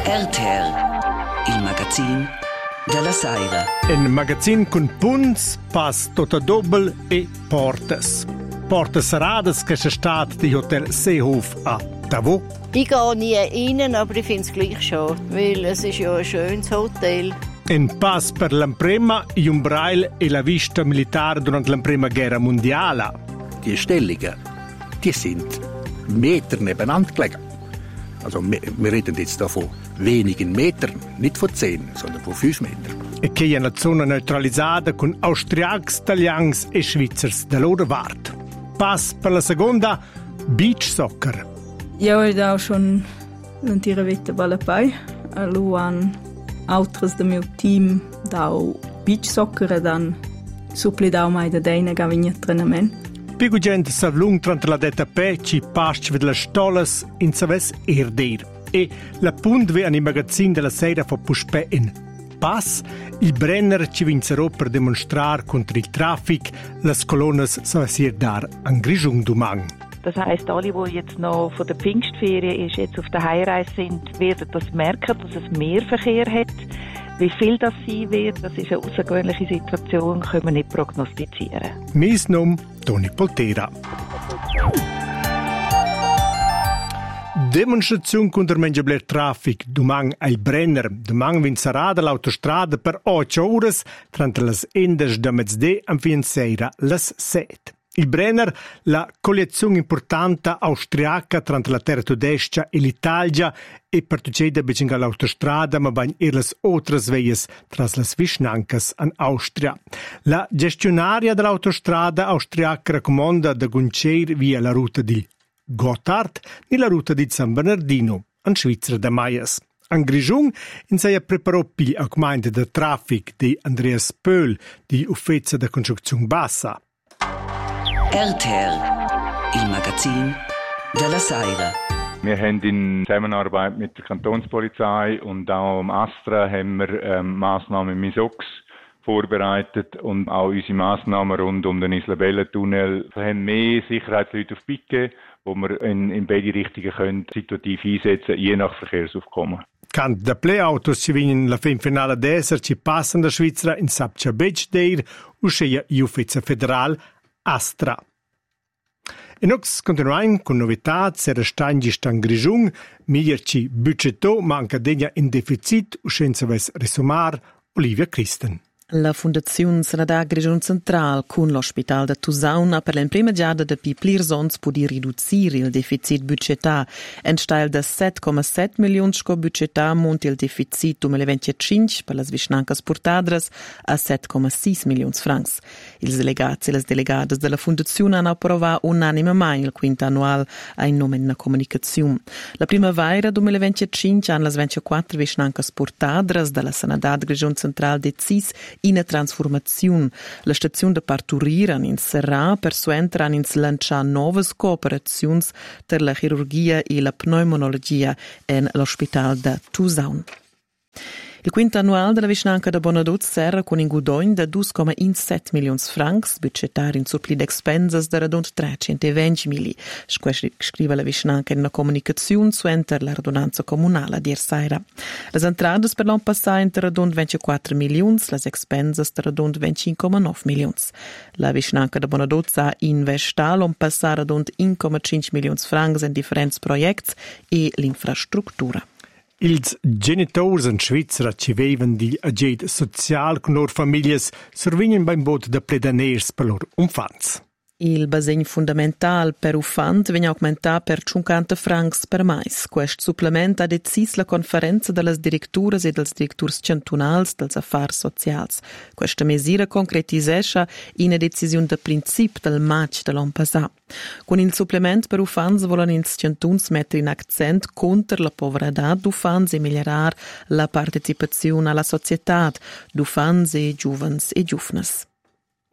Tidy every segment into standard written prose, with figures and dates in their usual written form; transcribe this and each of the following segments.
RTR, il magazin della Saira. Un magazin con punts, pass tota doppel e portas. Portas serradas che c'è stato di Hotel Seehof a Davos. Ich gehe nie rein, aber ich finde es gleich schön, weil es ist ja ein schönes Hotel. Un pass per l'Emprema, un braille e la vista militare durante l'Emprema Guerra Mondiale. Die Stellungen, die sind Meter nebeneinander gelegen. Also wir reden jetzt da von wenigen Metern, nicht von 10, sondern von 5 Metern. E che è una zona neutralizzata con austriacs, italians e svizzers da loro parte. Pass per la seconda, beach soccer. Ja, ich habe auch schon in dieser Wetterball dabei. Also an Autres del mio team da beach soccer e dan supplidau mai da deina gavigna trenament. Più gente s'avlung tra la detta peci, pasci ved le stolas in saves erdir. E la punt ve an i magazin della sera fa puspè in pass, il Brenner ci vincerò per dimostrare contro il traffic, las colonnas savessier dar an Grischung dumang. Das heisst, alle, die jetzt noch von der Pfingstferien jetzt auf der Heimreise sind, werden das merken, dass es mehr Verkehr hat. Wie viel das sein wird, das ist eine außergewöhnliche Situation, können wir nicht prognostizieren. Mein Name Toni Poltera. Demonstrazione contro il mengebler traffic domani al Brenner. Domani vincerà l'autostrada per 8 ore tra le endes da mezz'è e fino sera le 7. Il Brenner, la collezione importante austriaca tra la terra tedesca e l'Italia e per tuceda becino l'autostrada ma van le altre veies tra le vicinanze in Austria. La gestionaria dell'autostrada austriaca raccomanda da guncer via la ruta di Gotthard e la ruta di San Bernardino, in Svizzera da Maies. An Grischung in sei preparò pi a comanda de traffic di Andreas Pöhl, di Uffezza da Construzione Bassa. RTR, il magazin della Saira. Wir haben in Zusammenarbeit mit der Kantonspolizei und auch am Astra haben wir Massnahmen im MISOX vorbereitet und auch unsere Massnahmen rund um den Isabellentunnel. Wir haben mehr Sicherheitsleute auf Picke, wo wir in beide Richtungen können situativ einsetzen, je nach Verkehrsaufkommen. Cant da Playautos ci vinien la fin finale d'esser ci passen da Svizzera in Sapcia Beach Deir usceia Iufezza Federal Astra. E nox continuain con novitats era stangi stan Grischung, ci budgetò manca degna in deficit uscenza ves resumar Olivia Christen. La Fundazione Sanadà Grischun Central con l'Hospital de Tusaun per la prima giada de piplir sons pudi riducire il deficit budgetar. En steil de 7,7 milions sco budgetar monti il deficit 2025 per las vischnancas portadras a 7,6 milions francs. Ils delegats e las delegadas de la Fundazione hanno approvato unanimamente il quinto annual a in nome na comunicazione. La primavera 2025 hanno las 24 vischnancas portadras de la Sanadà Grischun Central decis in a transformazione. La stazione de parturir an in Serra per suentra an ins lancia novas cooperazions per la chirurgia e la pneumonologia en l'Hospital de Tusaun. Il quinto annual della vicinanca da Bonaduz serra con un guadagno da 2,17 milions francs, budgetar in suppli d'expenses da radund 320 mili. Scrive la vicinanca in una comunicazione suenter la radunanza comunale di Ersaira. Las entradas per l'anno passato da radund 24 milions, las expenses da radund 25,9 milions. La vicinanca da Bonaduz ha investat l'anno passato radund 1,5 milions francs in differenti progetti e l'infrastruttura. Ils genitors in Svizzera ci vevan di aged social con lor famiglias survegnan beim bot de pledaners per lor umfants. Il basegn fundamental per ufant vegna augmentar per 50 francs per mais. Quest supplement ha decis la conferenza dellas directuras e dels directurs cantunals dels affars socials. Questa mesura concretisescha ina decisiun de princip del maig de l'an passat. Con il supplement per ufants volen ils cantuns mettere in accent contra la povertà d'ufants e migliorar la partecipazione alla società d'ufants e giuvens e giufnes.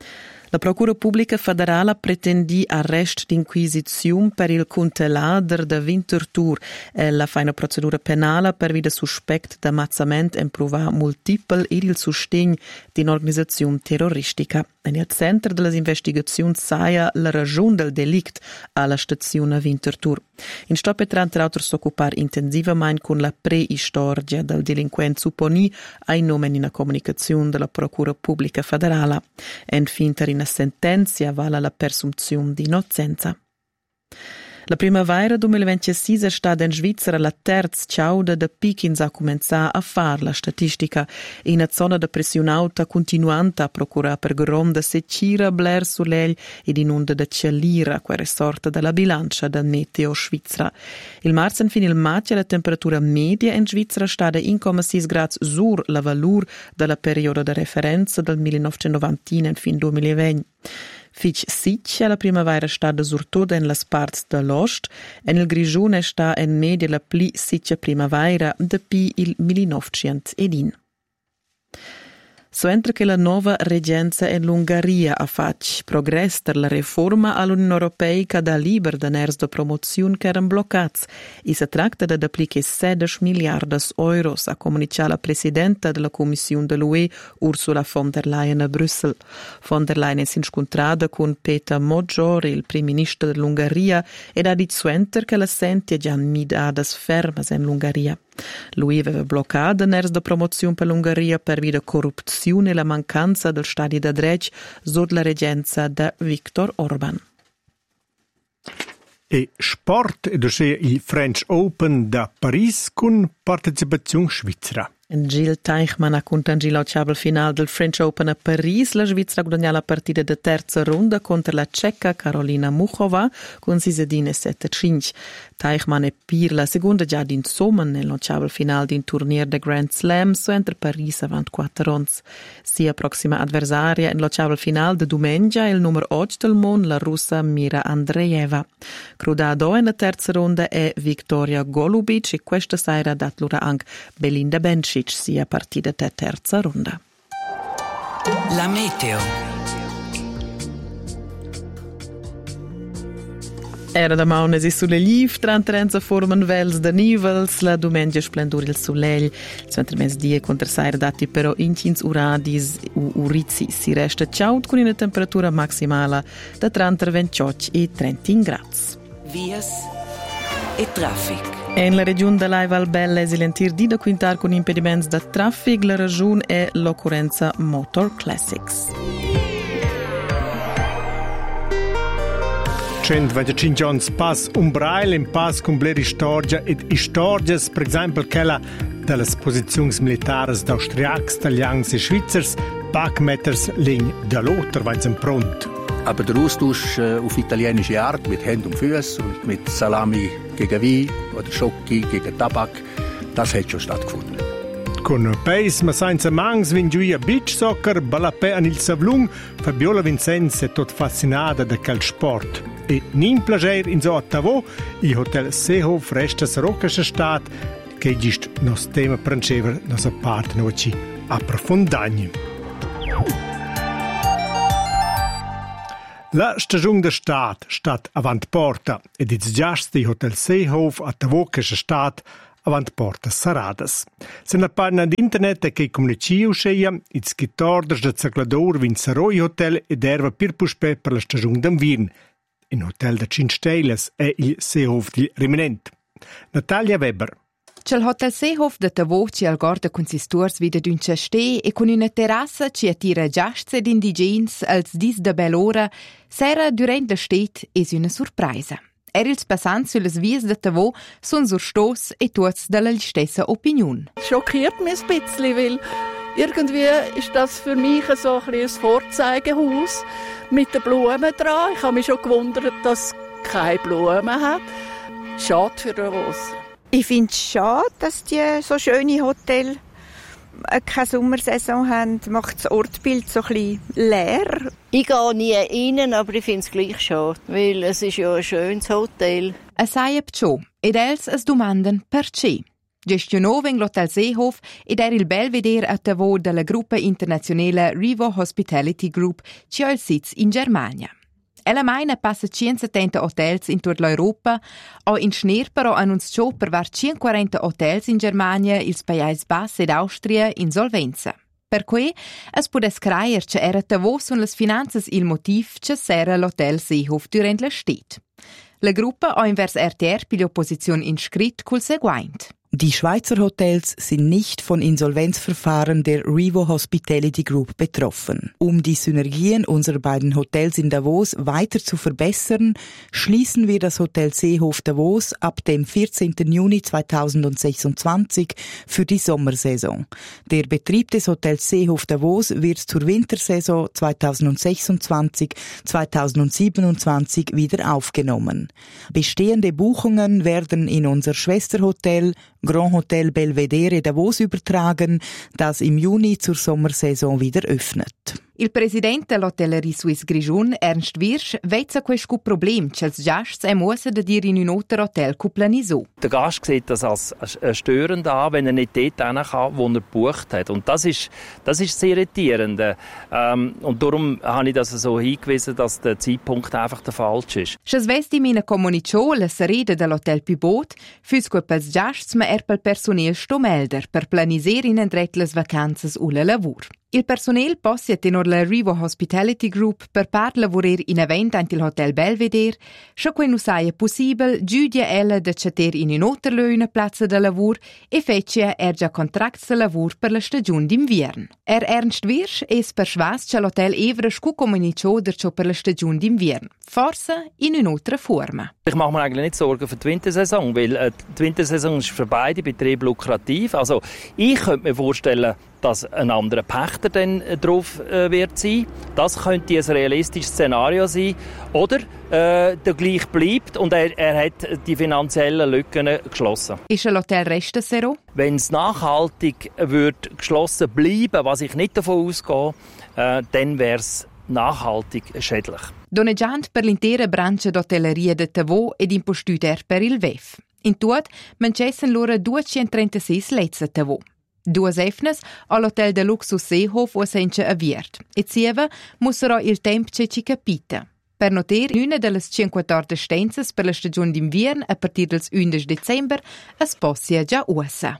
La Procura Pubblica Federale pretendi arrest d'inquisizione per il cuntelader de Winterthur e la fa una procedura penale per vide suspect d'ammazzament en prova multiple ed il sostegno di un'organizzazione terroristica. Nel centro delle investigazioni saia la ragione del delict alla stazione Winterthur. In stoppe tra l'altro s'occupare intensivamente con la preistoria del delinquente supponi ai nome in una comunicazione della Procura Pubblica Federale. En finta in una sentenza vale la presunzione di innocenza. La primavera 2026 è stata in Svizzera la terza ciauda da Pekins a cominciare a fare la statistica. In una zona di pressione alta continuante a procurare per gronda secchira, bler soleil ed in onda da cialira, quella sorta dalla bilancia del meteo svizzera. Il marzo fin il maggio la temperatura media in Svizzera è stata 1,6 gradi sur la valur della periodo di referenza del 1990 in fin 2020. Fich siccia la primavera sta surtoda in las parts dell'ost e il grigione sta in media la pli siccia primavera depi il 1901. So entra che la nuova reggenza in Ungheria a fac progress per la riforma all'Unione Europea che dà liber da ners de promozione che erano bloccati e si tratta di applicare 16 miliardi euro, a comunicare la Presidenta della Commissione dell'UE Ursula von der Leyen a Bruxelles. Von der Leyen si è incontrata con Peter Major, il Primo Ministro dell'Ungheria, ed ha detto che la sente già midadas fermas in l'Ungheria. Lui aveva bloccato ners de promozione per l'Ungheria per via di corruzione e la mancanza del Stato di diritto sotto la reggenza di Viktor Orban. E sport ed il French Open da Paris con partecipazione svizzera. Gilles Teichmann ha contato l'auciabile finale del French Open a Paris. La Svizzera ha guadagnato la partita di terza ronda contro la ceca Karolina Muchova con 6-7-5. Teichmann è per la seconda già d'insomma nell'auciabile finale di un turnier de Grand Slam, so entre Paris avanti 4 ronde. Sia prossima avversaria nell'auciabile finale di domenica il numero 8 del mondo, la russa Mira Andreeva. Crudado in la terza ronda è Victoria Golubic e questa sera ha dato loro anche Belinda Bencic sia partita da terza ronda. La meteo. Era da maunesi sulle liv, tranterenza forman vels da nivels, la domenica splendur il soleil, centre mesdie contra sair dati però incins uradis urizi si resta ciaut con una temperatura maximale da 28 e 30 gradi. Vias e traffic. In la regione della Valbella si lentir di da quintar con impedimenti da traffic, la ragione è l'occorrenza Motor Classics. 125 anni pass umbrail in pass con bleri storia ed istorias, per esempio quella delle posizioni militari d'austriacs, italians e svizzers, Backmeters ling dall'altro vanno pronti. Aber der Austausch auf italienische Art mit Händen und Füßen und mit Salami gegen Wein oder Schoki gegen Tabak, das hat schon stattgefunden. Con Peis, ma senza mangs vingiuia beach soccer, balapè an il Savlung, Fabiola Vincenzi è tot fascinata da quel sport. E nin plager in so a Tavò, il Hotel Seehof restas roccasche stat, che gist nos tema prancever nos a parte noci approfondagni. La stagione de stat avant porta ed ils giasts di Hotel Seehof a Tavò che stat avant porta Saradas. Se la pagina di internet che comunici usceia, ils chitordes de Zaclador vin Saroi Hotel ed erva per puspe per la stagione d'Anvirn. In Hotel da 5 Stelles è il Seehof di Rimanent. Natalia Weber. C'è il Hotel Seehof de Tavò ci al gorda consistors vide d'un cestè e con una terrassa ci attira giasts ed indigens als dis de bell'ora sera durant la stet es una surpresa. Els passants sulle vies de Tavò son surstos e tuts della stessa opinion. Schockiert mich ein bisschen, weil irgendwie ist das für mich so ein Vorzeigehaus mit den Blumen dran. Ich habe mich schon gewundert, dass es keine Blumen hat. Schade für Davos. Ich finde es schade, dass die so schöne Hotels keine Sommersaison haben. Macht das Ortbild so ein bisschen leer. Ich gehe nie rein, aber ich finde es gleich schade, weil es ist ja ein schönes Hotel. Es sei schon, ed els es domanden perché. Gestionò l'Hotel Seehof ed era il Belvedere a Tavò della gruppa internazionale Rivo Hospitality Group, che ha il sitz in Germania. Ella meina passa 170 hotels in tutta l'Europa, o in Schneer però annunciò per var 140 hotels in Germania, ils Paesi Bassi ed Austria in solvenza. Per cui es pudes creier che era Tavò son las finanzas il motiv che sera l'Hotel Seehof durant la stet. La gruppa ha invers RTR per l'Opposition inscrit col seguint. Die Schweizer Hotels sind nicht von Insolvenzverfahren der Rivo Hospitality Group betroffen. Um die Synergien unserer beiden Hotels in Davos weiter zu verbessern, schließen wir das Hotel Seehof Davos ab dem 14. Juni 2026 für die Sommersaison. Der Betrieb des Hotels Seehof Davos wird zur Wintersaison 2026-2027 wieder aufgenommen. Bestehende Buchungen werden in unser Schwesterhotel Grand Hotel Belvedere Davos übertragen, das im Juni zur Sommersaison wieder öffnet. Il presidente dell'Hotellerie Suisse Grigion, Ernst Wirsch, weiss questo Problem, che els Gasts müssen dir in un altro Hotel planisò. Der Gast sieht das als störend an, wenn er nicht dort hin kann, wo er gebucht hat. Und das ist sehr irritierend. Und darum habe ich das so hingewiesen, dass der Zeitpunkt einfach der falsche ist. Se svesti mina comunicò la sareda dell'Hotel Pibot, fürs que pels Gasts ma per personel sto melder per planisere in endret les vacanzas o la lavur. Il personel possia tenor la Rivo Hospitality Group per par lavorer in event ant il Hotel Belvedere, scho que nu saia possibel giudia ella de chater in un'altra löna plazza de lavur e feccia già contracts de lavur per la stagione d'invierno. Ernst Wirsch es persuas che l'Hotel Evra scu comunicò der scho per la stagione d'invierno, forse in un'altra forma. Ich mache mir eigentlich nicht Sorgen für die Wintersaison, weil die Wintersaison ist für beide Betriebe lukrativ. Also ich könnte mir vorstellen, dass ein anderer Pächter dann drauf wird sein. Das könnte ein realistisches Szenario sein. Oder der gleich bleibt und er hat die finanziellen Lücken geschlossen. Ist ein Hotel Restassero? Wenn es nachhaltig wird geschlossen bleiben, was ich nicht davon ausgehe, dann wäre es nachhaltig schädlich. Doneggiant per l'intera branca d'hotelleria de Tavò ed impostuter per il VEF. In tot mancessen loro 236 letts a Tavò. 2 efnes all'Hotel de Luxus Seehof o senza aviert. E sieva mussero il tempo ci capita. Per noter, una delle 14 stenzas per la stagione d'invierno a partir del 11 dicembre es possia già ussa.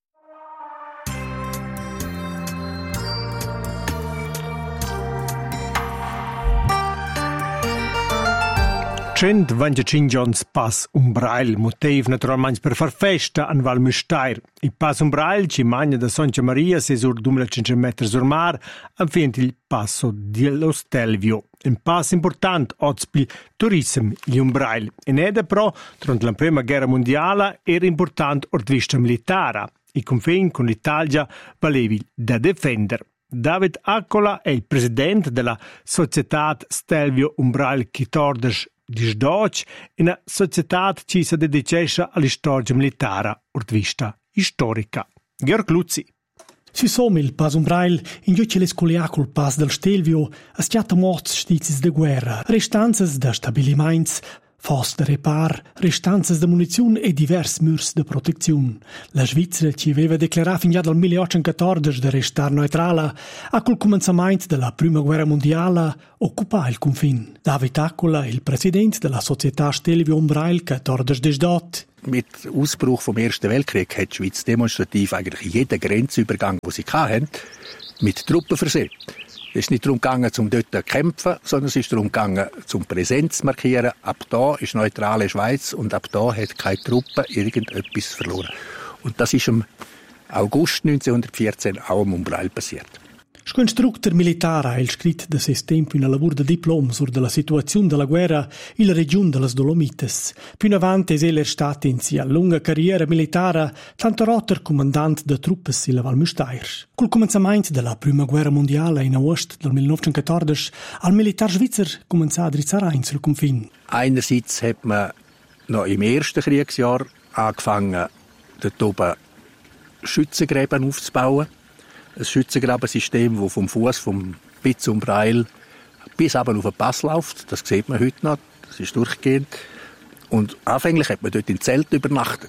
125 giorni Pass Umbrail, motivo naturalmente per far festa an Val Müstair. Il Pass Umbrail ci magna da Santa Maria, 6.500 metri sul mar, anfient il passo dello Stelvio. Un passo importante oggi per il turismo in Umbrail. In eda però, durante la prima guerra mondiale, era importante or vista militare. I confini con l'Italia valevi da difendere. David Accola è il presidente della società Stelvio Umbrail 14 di Sdoc, una società che si dedica alla storia militare od vista storica. Georg Luzzi. Si som il Pass Umbrail in giochi le scolia col Pass del Stelvio a stiata morts stizis de guerra, restanzas da stabiliments, fos de repar, restanzas de muniziun e divers murs de proteziun. La Svizzera, ci aveva declarato fin già dal 1814 de restar neutrala, a col començament de la Prima Guerra Mondiale occupà il confin. David Accola, il presidente della Società Stelvio Umbrail 14 de Sdot. Mit Ausbruch vom Ersten Weltkrieg hat die Schweiz demonstrativ eigentlich jeden Grenzübergang, den sie hatten, mit Truppen versehen. Es ist nicht darum gegangen, um dort zu kämpfen, sondern es ist darum gegangen, um Präsenz zu markieren. Ab da ist neutrale Schweiz und ab da hat keine Truppe irgendetwas verloren. Und das ist im August 1914 auch im Umbrail passiert. Sco instructor militare ha il scritto da ses tempo in lavoro de diploma sur della situazione della guerra in la regione delle Dolomites. Più in avanti è stato in sia lunga carriera militare, tanto rotter comandante de truppes in la Val Müstair. Col cominciamento della Prima Guerra Mondiale in agosto del 1914 al militar svizzer cominciò a drizzare ein sul confin. Einerseits hat man noch im ersten Kriegsjahr angefangen, dort oben Schützengräben aufzubauen. Ein Schützengrabensystem, das vom Fuss vom Pitz Umbrail bis aber auf den Pass läuft. Das sieht man heute noch. Das ist durchgehend. Und anfänglich hat man dort in Zelt übernachtet.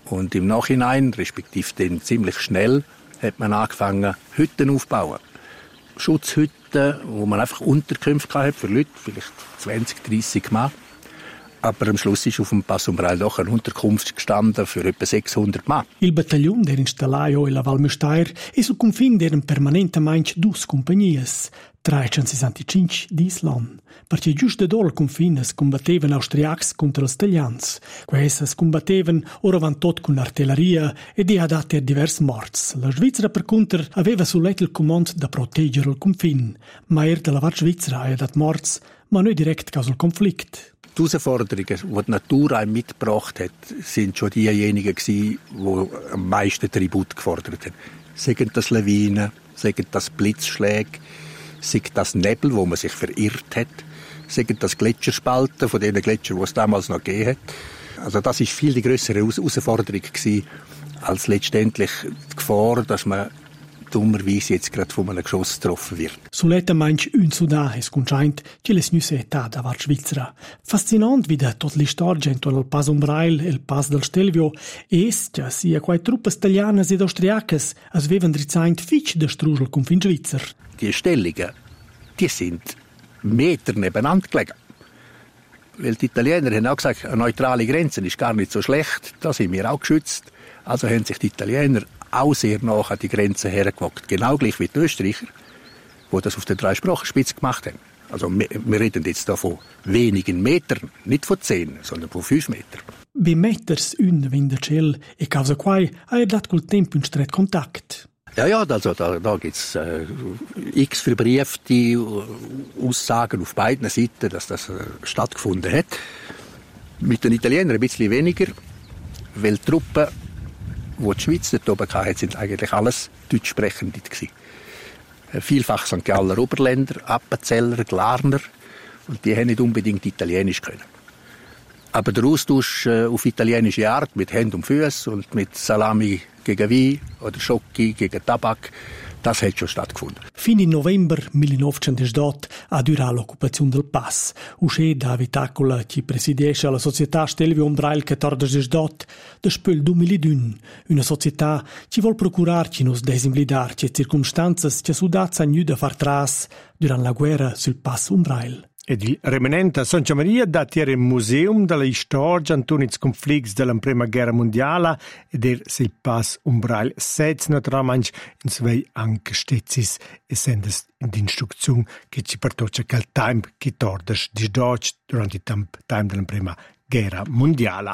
Und im Nachhinein, respektive dann ziemlich schnell, hat man angefangen, Hütten aufzubauen. Schutzhütten, wo man einfach Unterkünfte hatte für Leute, vielleicht 20, 30 Mann. Aber am Schluss ist auf dem Pass Umbral doch eine Unterkunft gestanden für etwa 600 Mann. Il battaglione era installato in Val Müstair e sul confine erano permanentemente 2 compagnies, 365 d'Island, perché giusto da al confine si combattevano austriaci contro gli italiani. Queste si combattevano ora van tot con l'artilleria ed è adatte a diversi morts. La Svizzera, per contro, aveva solleto il comando da proteggere il confine, ma era della Val Svizzera e dat morts, ma non direkt causa il conflitto. Die Herausforderungen, die die Natur einem mitgebracht hat, sind schon diejenigen gewesen, die am meisten Tribut gefordert haben. Seien das Lawinen, seien das Blitzschläge, seien das Nebel, wo man sich verirrt hat, seien das Gletscherspalten von den Gletschern, die es damals noch gegeben hat. Also das ist viel die grössere Herausforderung gewesen, als letztendlich die Gefahr, dass man dummerweise jetzt gerade von einem Geschoss getroffen wird. Suleta manch un Sudan es conceint che les nüsse età da var Svizzera. Fascinant vida tot l'istorgia intorno al Pass Umbral e il Pass del Stelvio es che sia quai truppes italianas ed austriacas as vevan drizaint fitch de Strusel confin Svizzer. Die Stellungen, die sind Meter nebeneinander gelegen. Weil die Italiener haben auch gesagt, eine neutrale Grenze ist gar nicht so schlecht, da sind wir auch geschützt. Also haben sich die Italiener auch sehr nah an die Grenze hergewagt. Genau gleich wie die Österreicher, die das auf der 3-Sprachenspitze gemacht haben. Also wir reden jetzt da von wenigen Metern, nicht von 10, sondern von 5 Metern. Bei Meters un in der Ciel e causa quai ha dat col tempo in stret Kontakt. Ja, also da gibt es x verbriefte Aussagen auf beiden Seiten, dass das stattgefunden hat. Mit den Italienern ein bisschen weniger, weil die Truppen, die Schweiz dort oben hatten, sind eigentlich alles Deutschsprechende gewesen. Vielfach St. Galler Oberländer, Appenzeller, Glarner, und die haben nicht unbedingt Italienisch können. Aber der Austausch auf italienische Art, mit Händen und Füßen und mit Salami gegen Wein oder Schocki gegen Tabak, das hat schon stattgefunden. Fin in November 1918 ha durato l'occupazione del Pass. Uscì da Vitacula, che presidiesce la società Stelvio Umbral 1418, despö il 2001, una società che vuol procurarci nos desimblidarci circostanze che sudazza gnüda far tras durant la guerra sul Pass Umbral. Ed il remanente a Santa Maria datiera il museum della storia antoniz conflicts della prima guerra mondiale ed il Pass Umbral 7 naturalmente in svei anche stezzis essendes in d'instruzione che ci pertoccia che il time che tordes di Deutsch durante il time della prima guerra mondiale.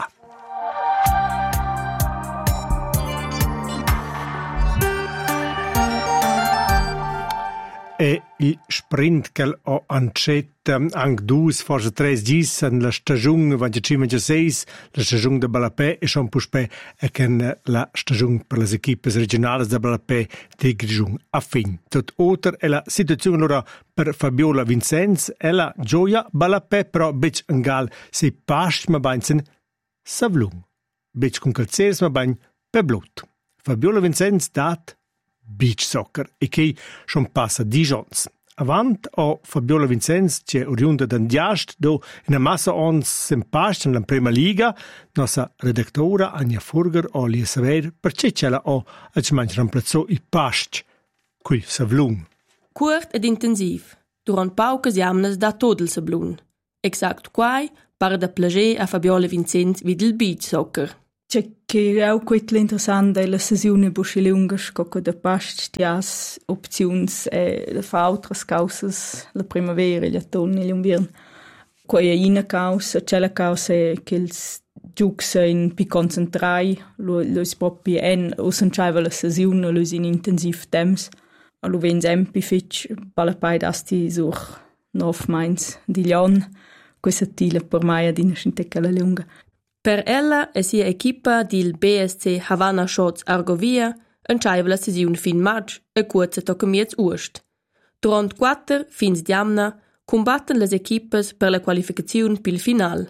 E il sprint che ho ancet anche 2, forse 3 gis en la stagione 25-26, la stagione de Balapè e schon puspè e che la stagione per le equipes regionali de Balapè di Grigion a fin. Tot oter è la situazione allora per Fabiola Vincenz e la gioia Balapè però bec engal si pascht ma bainzen savlung. Bec con calzers ma bain per blut. Fabiola Vincenz dat beach soccer e che schon passa 10 anni. Avant o Fabiola Vincenz, che oriunda d'Andiast, do in a massa ons sempast in la prima liga, nostra redaktora Anja Furger o lia saver, perché ce la o als manch ramplazzò i past, qui savlung. Curt ed intensiv, durant paucas jamnas da tot il sablun. Exact quai, par da plager a Fabiola Vincenz vid il beach soccer. C'è che è auch quite interessante è la sessione buscilungas coco da past tias opzions e le fa altres causas la primavera gli autunni l'inverno. Quai è una causa, c'è la causa che ils giucs in pi concentrai, lo is proprio en usanciava la sessione, lo is in intensiv temps. Lo ven sempre fitch Balapè d'asti sur Nov Mainz di Lion, questa tila per mai ad in scintecca la lunga. Per ella e sia equipa dil BSC Havana Shots Argovia entscheiva la sesiun fin maig e curza tocca miez urst. Durant 4 fins diamna combatten las equipas per la qualificaziun pil final.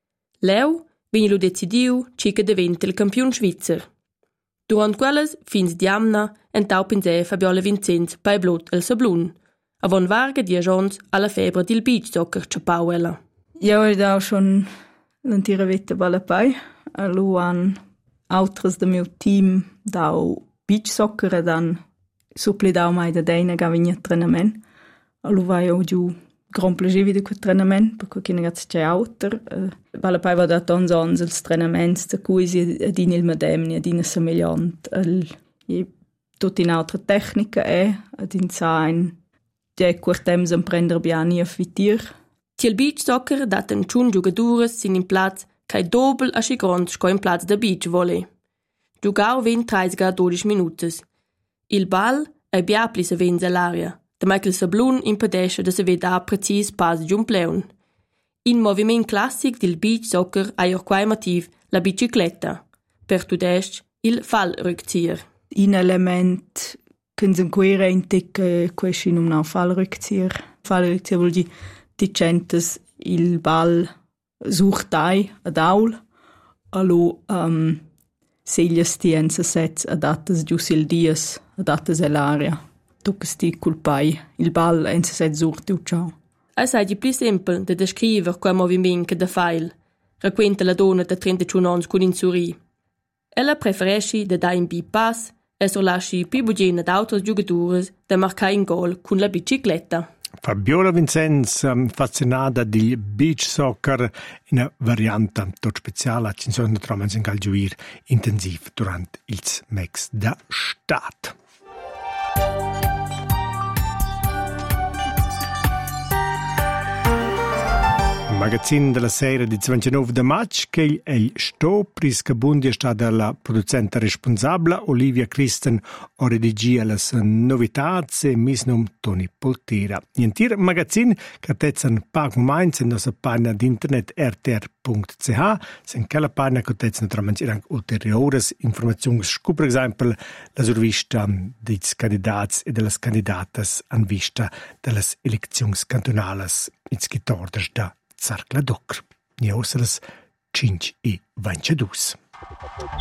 Leu vini lo decidiu cica deventa il campion svizzer. Durant quellas fins diamna entau pinse Fabiola Vincenz bei Blut el Sablun, avon varga 10 ans alla febra dil beach soccer ciapau ella. Ja, da schon l'antira vetta Balapè, allo han Autres del mio team dau beach soccer e dan suppli dau mai da deina ga vigna treinament. Allo vai o giù gran piacere video quel treinament, perché chi ragazzi c'è autor. Vale poi va da tons ans els treinaments da cui si adina il medemni, adina semegliant. Tot in altre tecnica adin sein de quartems en prender biani a fitir. Tiel beach soccer daten chun giocadores sin in plaz kai dobel a schigrond sco in plaz da beach volley. Giugau 30 a 12 minutos. Il ball è biapli se venza l'aria. Da Michael Sablun impedesce da se veda precis pas giun pleun. In moviment classic del beach soccer ha quai motiv la bicicletta. Per tudest il fallrückzieher. In element können sie quere intecke questi in un fallrückzieher. Fallrückzieher vuol dire ti centes il ball sucht ad aul allo seglias tienza sets adattas gius il dias adattas l'aria. Toccas ti culpai il ball en se set sucht u ciao. Sei di più semplice da descrivere quel movimento che da fail, racconta la donna da 31 anni con insuri. Ella preferisce da dare in bypass e so lasci più buggine da altri giocatori da marcare in gol con la bicicletta. Fabiola Vincenz, affascinata di beach soccer, in una variante tot speciale, ci sono trovati in calgioir intensiv durante il mese da stat. Magazin della serie di 29 maggio che è il sto prisca bundi è stata la producente responsabile Olivia Christen o redigia le novità e misnum Toni Poltera. Intir magazin che tezzan pago mainz in nostra pagina di internet rtr.ch sen che la pagina che tezzan tramite anche ulteriores informazioni scu per esempio la survista dei candidati e delle candidatas an vista delle elezioni cantonales in schitordes da Sarcla Docr. Ni ausseres 5 e 22.